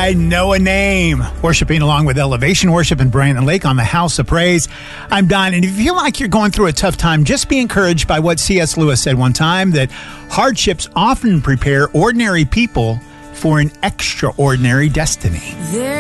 I Know a Name. Worshiping along with Elevation Worship and Brandon Lake on the House of Praise. I'm Don, and if you feel like you're going through a tough time, just be encouraged by what C.S. Lewis said one time, that hardships often prepare ordinary people for an extraordinary destiny.